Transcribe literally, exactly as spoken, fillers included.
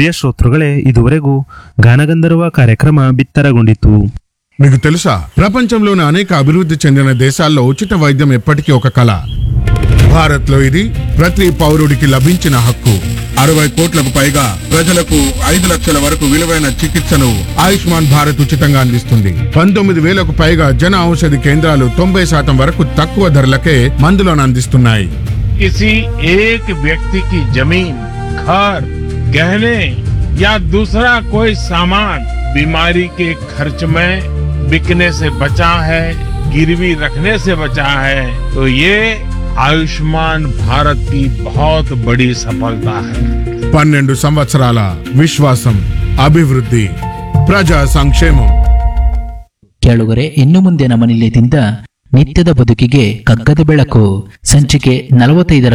ಪ್ರಿಯ ಶ್ರೋತೃಗಳೇ, ఇదివరకు గానగంధర్వ కార్యక్రమ బిత్తరಗೊಂಡಿತು. మీకు తెలుసా, ప్రపంచంలోని అనేక అభివృద్ధి చెందిన దేశాల్లో ఉచిత వైద్యం ఎప్పటికీ ఒక కళ. భారత్ లో ఇది ప్రతి పౌరుడికి లభించిన హక్కు. అరవై కోట్లకు పైగా ప్రజలకు ఐదు లక్షల వరకు విలువైన చికిత్సను ఆయుష్మాన్ భారత్ ఉచితంగా అందిస్తుంది. పంతొమ్మిది వేలకు పైగా జన ఔషధి కేంద్రాలు తొంభై శాతం వరకు తక్కువ ధరలకే మందులను అందిస్తున్నాయి. किसी एक व्यक्ति की जमीन, घर, गहने या दूसरा कोई सामान बीमारी के खर्च में बिकने से बचा है, गिरवी रखने से बचा है, तो ये आयुष्मान भारत की बहुत बड़ी सफलता है. పన్నెండు సంవత్సరాల విశ్వాసం, అభివృద్ధి, ప్రజా సంక్షేమం. ಕೇಳುಗರೆ, ಇನ್ನು ಮುಂದೆ ನಮ್ಮ ನಿಲಯದಿಂದ ನಿತ್ಯದ ಬದುಕಿಗೆ ಕಗ್ಗದ ಬೆಳಕು ಸಂಚಿಕೆ ನಲವತ್ತೈದರ